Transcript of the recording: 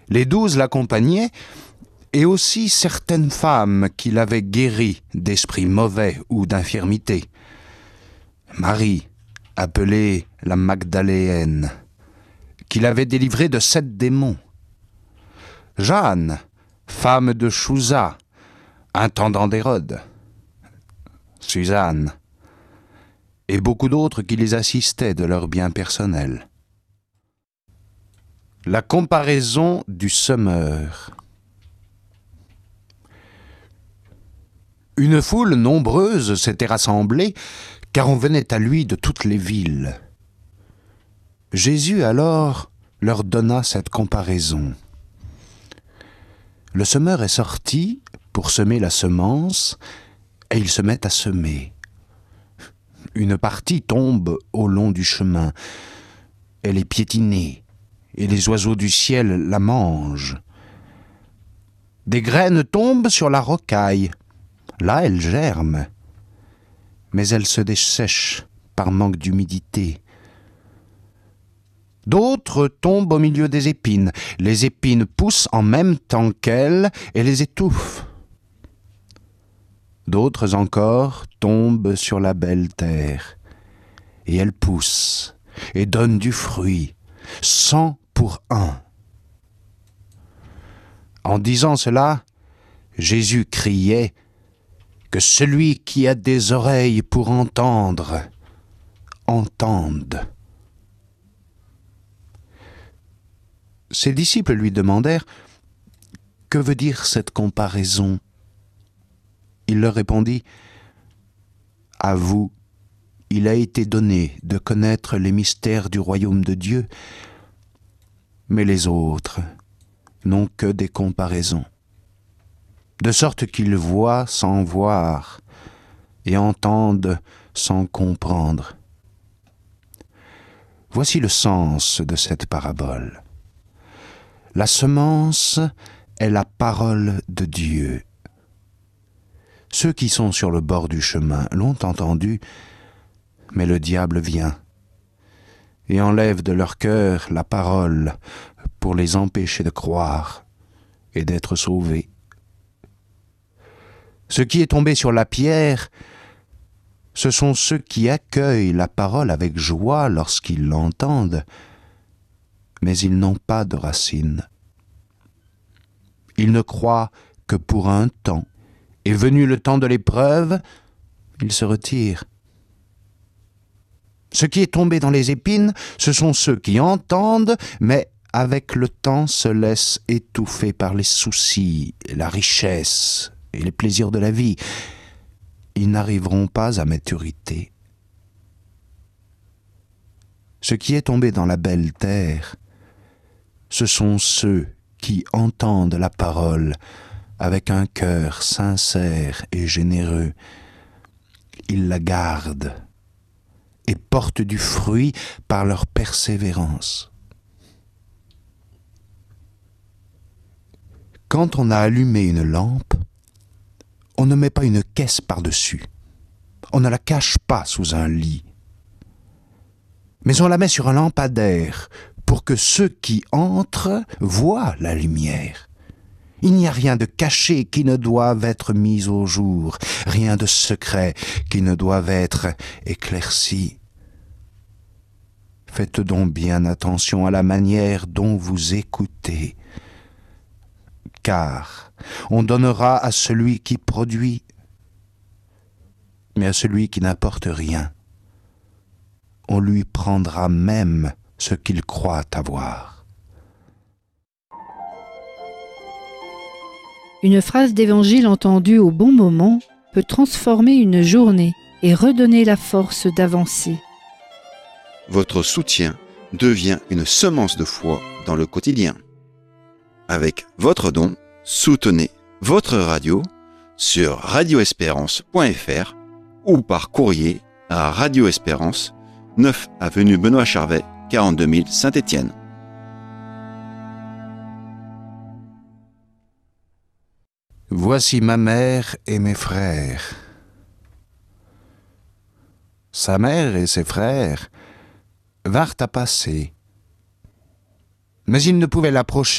Les 12 l'accompagnaient, et aussi certaines femmes qu'il avait guéries d'esprits mauvais ou d'infirmités. Marie, appelée la Magdaléenne, qu'il avait délivrée de 7 démons. Jeanne, femme de Chouza, intendant d'Hérode. Suzanne, et beaucoup d'autres qui les assistaient de leurs biens personnels. La comparaison du semeur. Une foule nombreuse s'était rassemblée, car on venait à lui de toutes les villes. Jésus alors leur donna cette comparaison. Le semeur est sorti pour semer la semence, et il se met à semer. Une partie tombe au long du chemin. Elle est piétinée, et les oiseaux du ciel la mangent. Des graines tombent sur la rocaille. Là, elles germent, mais elles se dessèchent par manque d'humidité. D'autres tombent au milieu des épines. Les épines poussent en même temps qu'elles et les étouffent. D'autres encore tombent sur la belle terre, et elles poussent et donnent du fruit, 100 pour 1. En disant cela, Jésus criait que celui qui a des oreilles pour entendre, entende. Ses disciples lui demandèrent « Que veut dire cette comparaison ?» Il leur répondit « À vous, il a été donné de connaître les mystères du royaume de Dieu, mais les autres n'ont que des comparaisons, de sorte qu'ils voient sans voir et entendent sans comprendre. » Voici le sens de cette parabole. La semence est la parole de Dieu. Ceux qui sont sur le bord du chemin l'ont entendu, mais le diable vient et enlève de leur cœur la parole pour les empêcher de croire et d'être sauvés. Ce qui est tombé sur la pierre, ce sont ceux qui accueillent la parole avec joie lorsqu'ils l'entendent, mais ils n'ont pas de racines. Ils ne croient que pour un temps, et venu le temps de l'épreuve, ils se retirent. Ce qui est tombé dans les épines, ce sont ceux qui entendent, mais avec le temps se laissent étouffer par les soucis, la richesse et les plaisirs de la vie. Ils n'arriveront pas à maturité. Ce qui est tombé dans la belle terre, ce sont ceux qui entendent la parole avec un cœur sincère et généreux. Ils la gardent et portent du fruit par leur persévérance. Quand on a allumé une lampe, on ne met pas une caisse par-dessus. On ne la cache pas sous un lit. Mais on la met sur un lampadaire pour que ceux qui entrent voient la lumière. Il n'y a rien de caché qui ne doive être mis au jour, rien de secret qui ne doive être éclairci. Faites donc bien attention à la manière dont vous écoutez, car on donnera à celui qui produit, mais à celui qui n'apporte rien, on lui prendra même ce qu'il croit avoir. Une phrase d'évangile entendue au bon moment peut transformer une journée et redonner la force d'avancer. Votre soutien devient une semence de foi dans le quotidien. Avec votre don, soutenez votre radio sur radioespérance.fr ou par courrier à Radio Espérance, 9 avenue Benoît Charvet, 42 000 Saint-Étienne. Voici ma mère et mes frères. Sa mère et ses frères vinrent à passer, mais ils ne pouvaient l'approcher